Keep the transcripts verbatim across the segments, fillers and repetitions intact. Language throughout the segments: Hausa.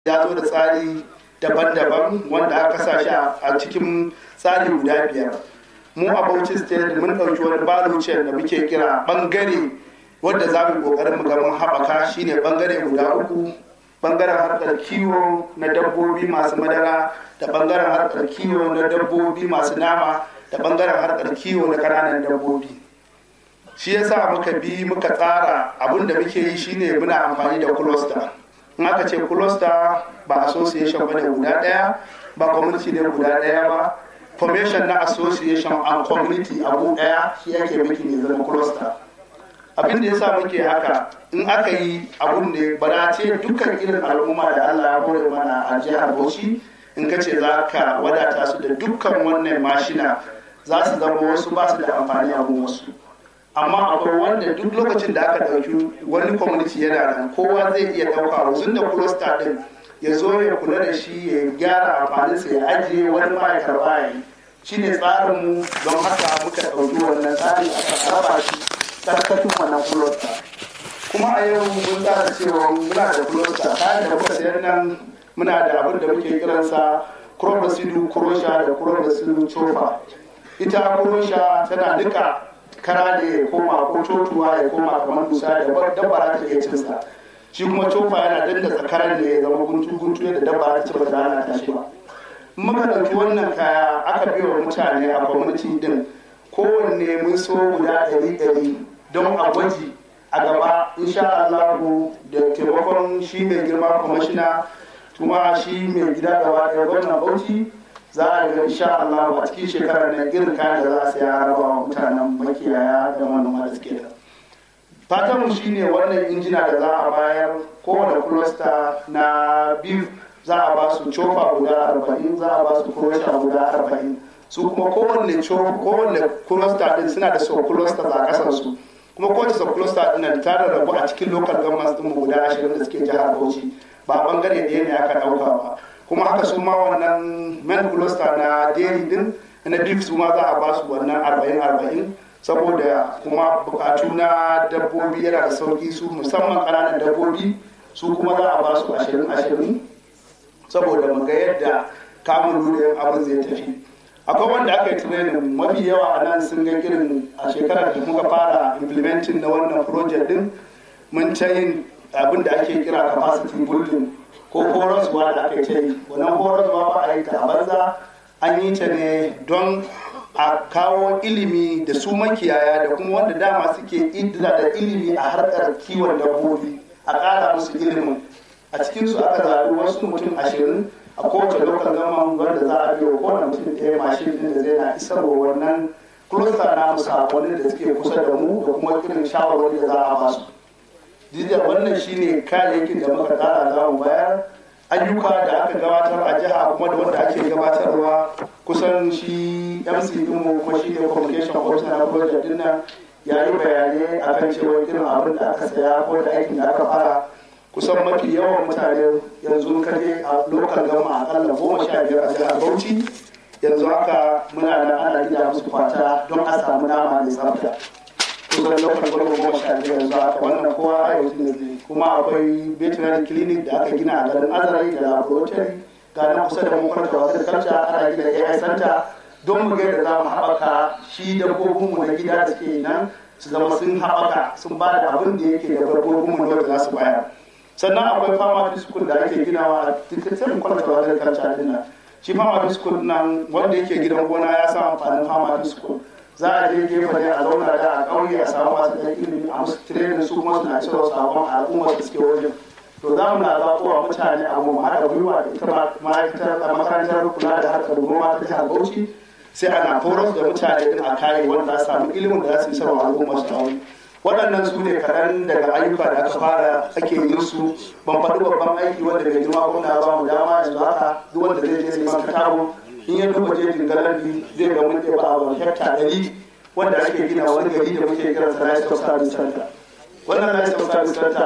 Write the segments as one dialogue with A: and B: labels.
A: ya zo da tsari daban-daban wanda aka sa shi a cikin tsari guda biyar. Mu a Bauchi State mun ɗauki wani balucin da muke kira ɓangare wanda za mu ƙoƙarin mu ga mun haɓaka shine ɓangare guda uku, ɓangaren harkar kiwo na dabbobi masu madara da ɓangaren harkar kiwo na dabbobi masu nama da ɓangaren harkar kiwo na ƙananan dabbobi. Shi yasa muka bi muka tsara abin da muke yi shine muna amfani da cluster. In aka ce cluster ba association bane guda ɗaya, ba community ne guda ɗaya ba, formation na association and community abu ɗaya shi yake miki ne zama cluster. Abin da yasa muke haka in aka yi abun ne ba na ce dukkan irin al'umma da Allah ya hore mana a jihar Bauchi in ka ce za ka wadata su da dukkan wannan mashina za su zama wasu ba su da amfani a wasu. Amma akwai wanda duk lokacin da aka ɗauki wani community yana nan kowa zai iya ɗauka wasu da cluster ɗin ya zo ya kula da shi ya gyara amfaninsa ya ajiye wani ma ya karɓa ya yi. Shi ne tsarinmu don haka muka ɗauki wannan tsari aka raba shi ƙarƙashin wannan cluster. Kuma a yau mun tsara cewa muna da cluster kayan da muka sayar nan muna da abin da muke kiransa crop residue crusher da crop residue chopper. Ita crusher tana duka kara da ya koma ko totuwa ya koma kamar dusa da dabba ta iya cinsa. Shi kuma chopper yana dandasa karan da ya zama guntu guntu da dabba ta ci ba ta hana ta shi ba. Muka ɗauki wannan kaya aka biya wa mutane a community din kowanne mun so guda ɗari ɗari don a gwaji a gaba insha Allah da taimakon shi mai girma kwamishina kuma shi mai gida gaba ɗaya gwamnan Bauchi za a ga insha Allah a cikin shekarar nan irin kayan da za a saya raba wa mutanen makiyaya da manoma da suke da. Fatan mu shine wannan injina da za a bayar kowane cluster na biyu za a ba su chofa guda arba'in za a ba su crusher guda arba'in su kuma kowanne kowanne cluster din suna da sub cluster a kasar su kuma kowace sub cluster din ta rarrabu a cikin local governments din guda ashirin da suke jihar Bauchi ba bangare ɗaya ne aka dauka ba. Kuma haka su ma wannan main cluster na dairy din na beef su ma za a ba su wannan arba'in arba'in saboda kuma bukatu na dabbobi yana da sauki su musamman ƙananan dabbobi su kuma za a ba su ashirin ashirin saboda mu ga yadda kamun ruɗin abin zai tafi. Akwai wanda aka yi training mafi yawa a nan sun ga irin a shekarar da muka fara implementing na wannan project din mun ta yin abin da ake kira capacity building ko horaswa da aka yi. Wannan horaswa ba a yi ta a banza an yi ta ne don a kawo ilimi da su makiyaya da kuma wanda dama suke da ilimi a harkar kiwon dabbobi a ƙara musu ilimin. A cikinsu aka zaɓi wasu mutum ashirin a kowace lokacin zaman wanda za a biyo kowane mutum ɗaya mashin ɗin da zai na isarwa wannan cluster na sakonnin da suke kusa da mu da kuma irin shawarwari da za a ba su. Jijiyar wannan shine kayayyakin da muka tsara za mu bayar ayyuka da aka gabatar a jiha kuma da wanda ake gabatarwa kusan shi M C ɗinmu kuma shi ne communication officer na project ɗin nan ya yi bayanai akan cewa irin abin da aka saya ko da aikin da aka fara. Kusan mafi yawan mutane yanzu kaje a lokal gama akalla goma sha biyar a jihar Bauchi yanzu haka muna da ana gida musu fata don a samu nama mai tsafta. Kusan lokal gama goma sha biyar yanzu haka wannan kowa a yau ne kuma akwai veterinary clinic da aka gina a garin Azare da laboratory ga nan kusa da mun da wasu culture ana gina A I center don mu ga yadda za mu haɓaka shi dabbobinmu na gida da suke nan su zama sun haɓaka sun ba da abin da yake da dabbobinmu da za su bayar. Sannan akwai pharmacy school da ake ginawa a cikin kwalata wajen karta dinna shi pharmacy school nan wanda yake gidan gona ya san amfanin pharmacy school za a je gefe ne a zauna da a ƙauye a samu masu ɗan ilimi a musu training su kuma suna cewa sabon al'ummar da suke wajen to za mu na zaɓowa mutane a mu haɗa gwiwa da ita ma'aikatar makarantar kula da harkar noma ta jihar Bauchi sai ana horar da mutane din a kare wanda za su samu ilimin da za su yi sarwa al'ummar su a wani. Waɗannan su ne kaɗan daga ayyuka da aka fara ake yin su ban faɗi babban aiki wanda mai girma gwamna ba mu dama yanzu haka duk wanda zai je sai maka taro in ya duba jejin galabi zai ga mun ba a hekta ɗari wanda ake gina wani gari da muke kiran sa Rice of Service Center. Wannan Rice of Service Center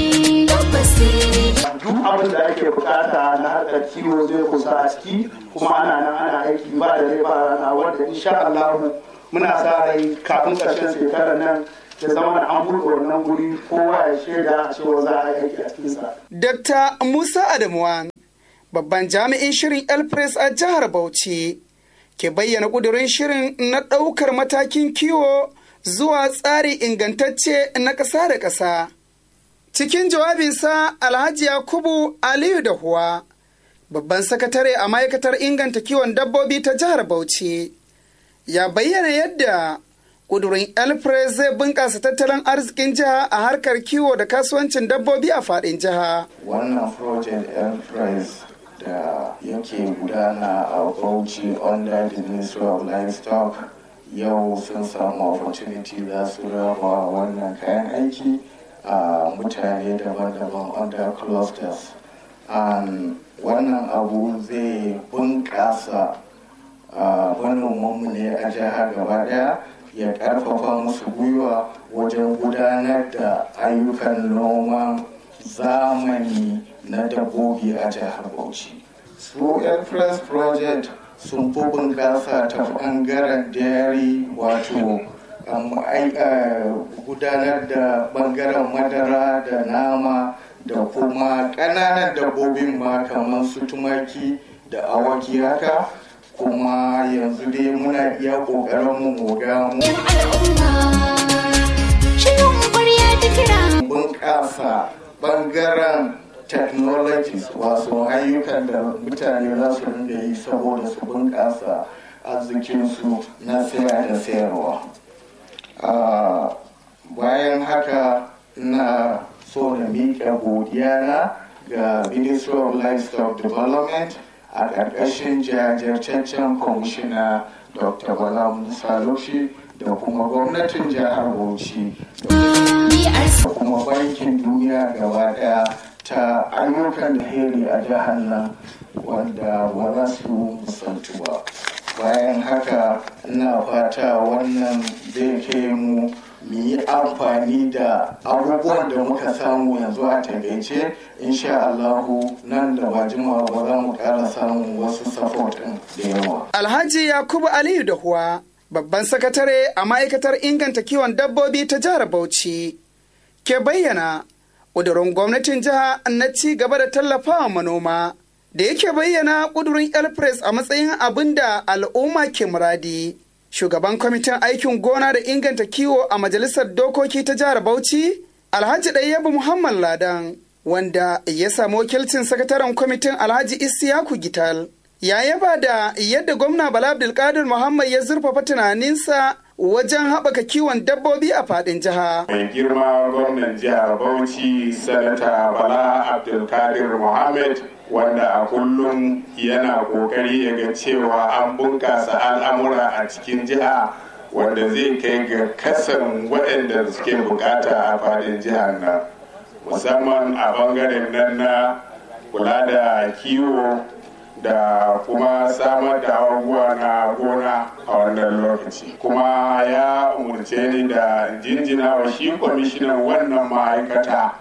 A: duk abin da ake bukata na harkar kiwo zai kusa a ciki kuma ana nan ana aiki ba da rai ba rana wanda insha Allah muna sa rai kafin ƙarshen shekarar nan ya zama da an buɗe wannan guri kowa ya shaida cewa za a yi aiki a cikinsa.
B: Dakta Musa Adamuwan, babban jami'in shirin El-Press a jihar Bauchi, ke bayyana ƙudurin shirin na ɗaukar matakin kiwo zuwa tsari ingantacce na ƙasa da ƙasa. Cikin jawabinsa Alhaji Yakubu Aliyu Dahuwa, babban sakatare a ma'aikatar inganta kiwon dabbobi ta jihar Bauchi, ya bayyana yadda ƙudurin El-Press zai bunƙasa tattalin arzikin jiha a harkar kiwo da kasuwancin dabbobi a faɗin jiha.
C: Wannan project El-Press da yake gudana a Bauchi under the Ministry of Livestock yau sun samu opportunity za su raba wannan kayan aiki a mutane daban-daban under clusters. And wannan abu zai bunƙasa manomanmu ne a jihar gaba daya, ya ƙarfafa musu gwiwa wajen gudanar da ayyukan noman zamani na dabbobi a jihar Bauchi. Su El-Press project sun fi bunƙasa ta ɓangaren dairy, wato gudanar da ɓangaren madara da nama da kuma ƙananan dabbobin ma kamar su tumaki da awaki haka. Kuma yanzu dai muna iya ƙoƙarin mu ga mu bunƙasa ɓangaren technologies, wasu ayyukan da mutane za su rinda yi saboda su bunƙasa arzikinsu na saya da sayarwa. Bayan haka na so na miƙa godiya na ga Ministry of Livestock Development a ƙarƙashin jajirtaccen kwamishina Doctor Bala Musa Loshi da kuma gwamnatin jihar Bauchi da kuma bankin duniya gaba ɗaya ta ayyukan alheri a jihar nan wanda ba za su musantu ba. Bayan haka ina fata wannan zai kai mu mu yi amfani da abubuwan da muka samu yanzu a takaice, insha Allahu nan da ba jimawa ba za mu ƙara samun wasu support ɗin da yawa.
B: Alhaji Yakubu Aliyu Dahuwa, babban sakatare a ma'aikatar inganta kiwon dabbobi ta jihar Bauchi, ke bayyana ƙudurin gwamnatin jiha na ci gaba da tallafawa manoma, da yake bayyana ƙudurin El-Press a matsayin abin da al'umma ke muradi. Shugaban kwamitin aikin gona da inganta kiwo a majalisar dokoki ta jihar Bauchi, Alhaji Ɗayyabu Muhammad Ladan, wanda ya samu wakilcin sakataren kwamitin Alhaji Isiyaku Gital, ya yaba da yadda gwamna Bala Abdulkadir Muhammad ya zurfafa tunaninsa wajen haɓaka kiwon dabbobi a faɗin jiha.
D: Mai girma gwamnan jihar Bauchi, Sanata Bala Abdulkadir Muhammad, wanda a kullum yana kokari ya ga cewa an bunkasa al'amura a cikin jiha wanda zai kai ga kasan waɗanda suke bukata a fadin jihar nan, musamman a bangaren nan na kula da kiwo da kuma samar da abubuwa na gona a wannan lokaci. Kuma ya umarce ni da jinjina wa shi kwamishinan wannan ma'aikata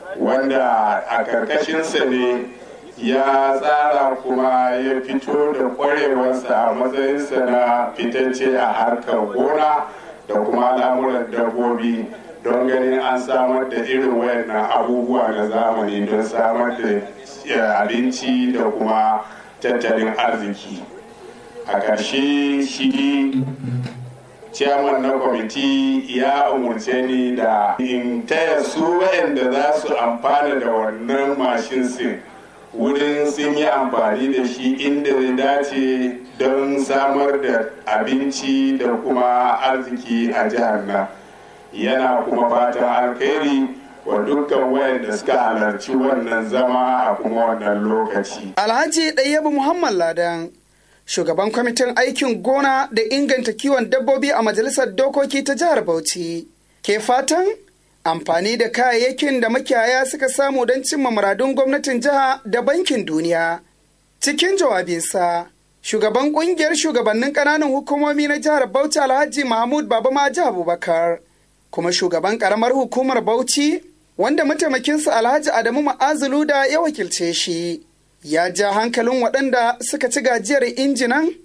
D: wanda a karkashinsa ne ya tsara kuma ya fito da kwarewarsa a matsayinsa na fitacce a harkar gona da kuma al'amuran dabbobi don ganin an samar da irin wayannan abubuwa na zamani don samar da abinci da kuma tattalin arziki. A ƙarshe shi ciyaman na kwamiti ya umarce ni da in taya su wayanda za su amfana da wannan mashin sin wurin sun yi amfani da shi inda zai dace don samar da abinci da kuma arziki a jihar nan. Yana kuma fatan alkhairi wa dukkan wayanda suka halarci wannan zama a kuma wannan lokaci.
B: Alhaji Ɗayyabu Muhammad Ladan, shugaban kwamitin aikin gona da inganta kiwon dabbobi a majalisar dokoki ta jihar Bauchi, ke fatan amfani da kayayyakin da makiyaya suka samu don cimma muradun gwamnatin jiha da bankin duniya. Cikin jawabinsa, shugaban kungiyar shugabannin ƙananan hukumomi na jihar Bauchi Alhaji Mahmud Baba Maji Abubakar, kuma shugaban ƙaramar hukumar Bauchi, wanda mataimakinsa Alhaji Adamu Ma'azulu da ya wakilce shi, ya ja hankalin waɗanda suka ci gajiyar injinan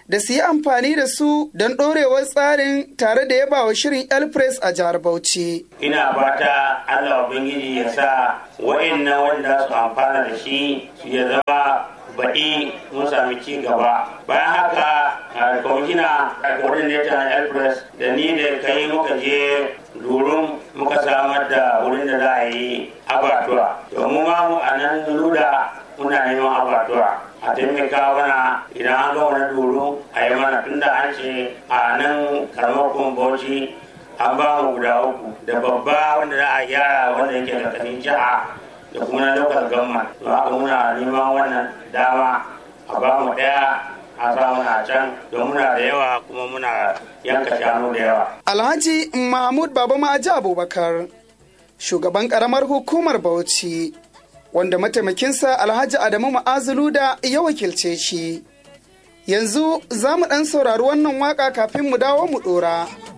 B: da su yi amfani da su don ɗorewar tsarin tare da yabawa shirin El-Press a jihar Bauchi.
E: Ina fata Allah Ubangiji ya sa wa'annan wanda su amfana da shi su ya zama baɗi mun sami ci gaba. Bayan haka a kwamishina a coordinator na El-Press da ni da kai muka je durum muka samar da wurin da za a yi abatuwa. Domin ma mu a nan luda muna neman abatuwa. A taimaka mana idan an ga wani duru a yi mana tunda an ce a nan karamar Bauchi an ba mu guda uku da babba wanda za a gyara wanda yake da kanin jiha da kuma na local government. Don haka muna neman wannan dama a ba mu ɗaya a sa muna can don muna da yawa kuma muna yanka shanu da yawa.
B: Alhaji Mahmud Baba Ma'aji Abubakar, shugaban karamar hukumar Bauchi, wanda mataimakinsa Alhaji Adamu Ma'azulu da ya wakilce shi. Yanzu za mu ɗan saurari wannan waƙa kafin mu dawo mu ɗora.